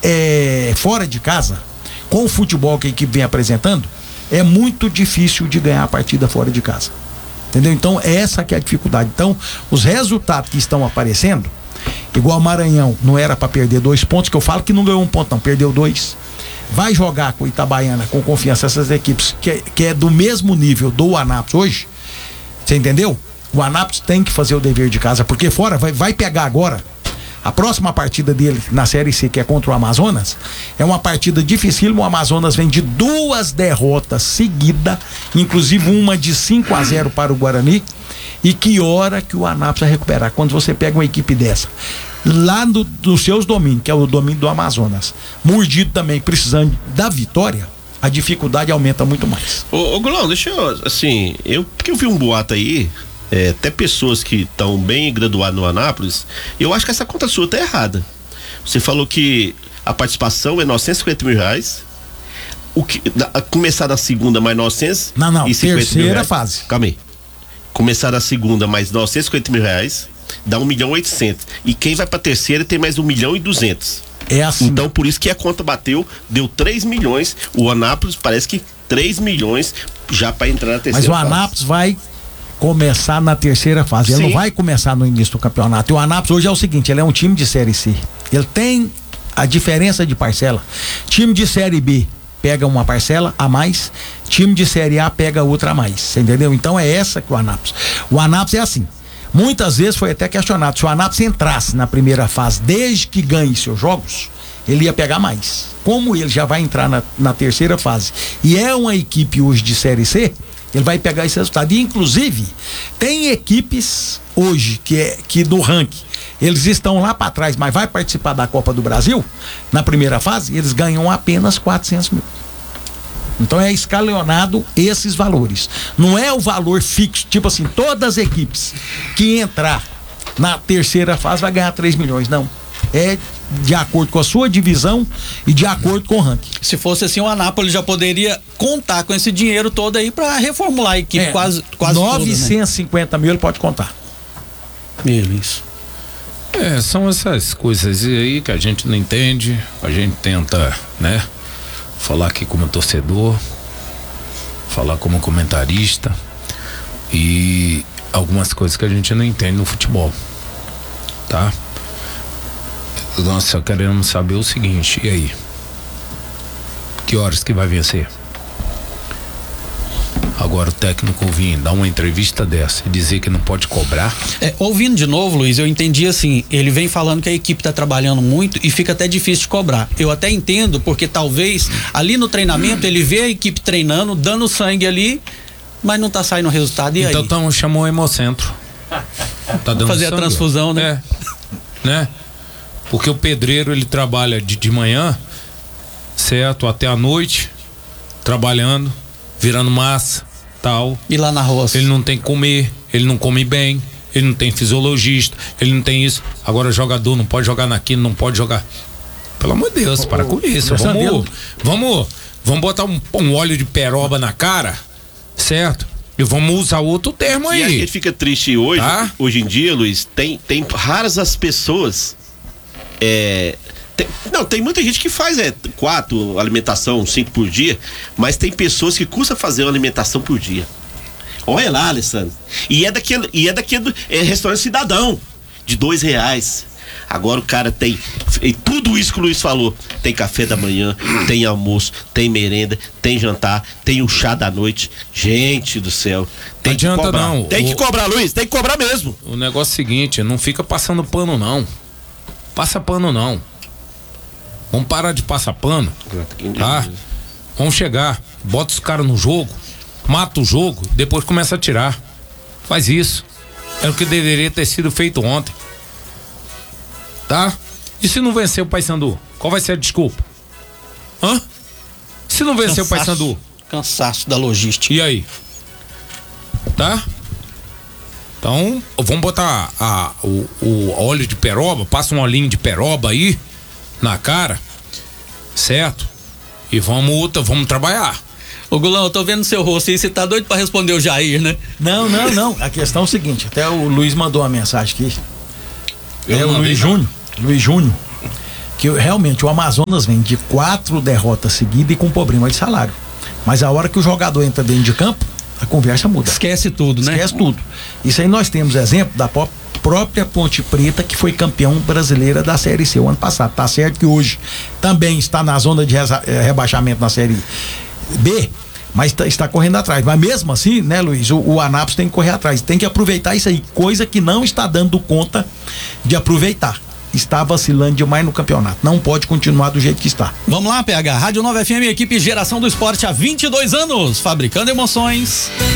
fora de casa, com o futebol que a equipe vem apresentando, é muito difícil de ganhar a partida fora de casa. Entendeu? Então, essa que é a dificuldade. Então, os resultados que estão aparecendo, igual o Maranhão, não era para perder 2 pontos, que eu falo que não ganhou 1 ponto, não, perdeu 2. Vai jogar com o Itabaiana com confiança, essas equipes que é do mesmo nível do Anápolis hoje, você entendeu? O Anápolis tem que fazer o dever de casa, porque fora vai pegar agora a próxima partida dele na Série C, que é contra o Amazonas, é uma partida dificílima. O Amazonas vem de 2 derrotas seguidas, inclusive uma de 5-0 para o Guarani. E que hora que o Anápolis vai recuperar? Quando você pega uma equipe dessa, lá dos seus domínios, que é o domínio do Amazonas, mordido também, precisando da vitória, a dificuldade aumenta muito mais. Ô Gulão, deixa eu, assim, porque eu vi um boato aí, até pessoas que estão bem graduadas no Anápolis, eu acho que essa conta sua tá errada. Você falou que a participação é R$950 mil, começar na segunda mais 900 não, e 50 terceira mil reais. fase. Calma aí. Começar na segunda mais R$950 mil, dá 1.800.000. E quem vai pra terceira tem mais 1.200.000. É assim. Então por isso que a conta bateu, deu 3 milhões. O Anápolis parece que 3 milhões já pra entrar na terceira fase. Mas o Anápolis vai começar na terceira fase. Ele não vai começar no início do campeonato. E o Anápolis hoje é o seguinte, ele é um time de Série C. Ele tem a diferença de parcela. Time de Série B pega uma parcela a mais, time de Série A pega outra a mais, você entendeu? Então é essa que o Anápolis é assim. Muitas vezes foi até questionado, se o Anápolis entrasse na primeira fase, desde que ganhe seus jogos, ele ia pegar mais. Como ele já vai entrar na terceira fase e é uma equipe hoje de Série C, ele vai pegar esse resultado. E inclusive tem equipes hoje que do ranking, eles estão lá para trás, mas vai participar da Copa do Brasil na primeira fase, eles ganham apenas 400 mil. Então é escalonado esses valores. Não é o valor fixo, tipo assim, todas as equipes que entrar na terceira fase vai ganhar 3 milhões, não. É de acordo com a sua divisão e de acordo com o ranking. Se fosse assim, o Anápolis já poderia contar com esse dinheiro todo aí para reformular a equipe quase 950 toda, né? mil ele pode contar. Isso. São essas coisas aí que a gente não entende, a gente tenta, né, falar aqui como torcedor, falar como comentarista e algumas coisas que a gente não entende no futebol, tá? Nós só queremos saber o seguinte, e aí? Que horas que vai vencer? Agora o técnico vir dar uma entrevista dessa e dizer que não pode cobrar. Ouvindo de novo, Luiz, eu entendi assim, ele vem falando que a equipe tá trabalhando muito e fica até difícil de cobrar. Eu até entendo, porque talvez ali no treinamento ele vê a equipe treinando, dando sangue ali, mas não tá saindo o resultado, e aí? Então chamou o Hemocentro. Tá dando fazer sangue, a transfusão, né? Né? Porque o pedreiro, ele trabalha de manhã, certo, até a noite, trabalhando, virando massa, tal. E lá na roça? Ele não tem que comer, ele não come bem, ele não tem fisiologista, ele não tem isso. Agora jogador não pode jogar naquilo, não pode jogar. Pelo amor de Deus, para com isso. Vamos botar um óleo de peroba na cara, certo? E vamos usar outro termo aí. E a gente fica triste hoje, hoje em dia, Luiz, tem raras as pessoas. Tem muita gente que faz 4 alimentação, 5 por dia, mas tem pessoas que custa fazer uma alimentação por dia. Olha lá, Alessandro. E é daquele restaurante cidadão de R$2. Agora o cara tem tudo isso que o Luiz falou. Tem café da manhã, tem almoço, tem merenda, tem jantar, tem o chá da noite. Gente do céu, tem não adianta que cobrar. não. Tem que cobrar, Luiz, tem que cobrar mesmo. O negócio é o seguinte, não fica passando pano não. Passa pano não. Vamos parar de passar pano, tá? Vamos chegar, bota os caras no jogo, mata o jogo, depois começa a tirar. Faz isso. É o que deveria ter sido feito ontem. Tá? E se não vencer o Paysandu? Qual vai ser a desculpa? Se não vencer o Paysandu? Cansaço da logística. E aí? Tá? Então, vamos botar o óleo de peroba, passa um olhinho de peroba aí na cara, certo? E vamos trabalhar. Ô Gulão, eu tô vendo seu rosto aí, você tá doido pra responder o Jair, né? Não. A questão é o seguinte, até o Luiz mandou uma mensagem aqui. O Luiz Júnior. que realmente o Amazonas vem de 4 derrotas seguidas e com problema de salário. Mas a hora que o jogador entra dentro de campo, a conversa muda. Esquece tudo, né? Esquece tudo. Isso aí nós temos exemplo da própria Ponte Preta, que foi campeão brasileira da Série C o ano passado. Tá certo que hoje também está na zona de rebaixamento na Série B, mas está correndo atrás. Mas mesmo assim, né, Luiz, o Anápolis tem que correr atrás, tem que aproveitar isso aí, coisa que não está dando conta de aproveitar. Está vacilando demais no campeonato. Não pode continuar do jeito que está. Vamos lá, PH. Rádio Nova FM, equipe Geração do Esporte há 22 anos, fabricando emoções.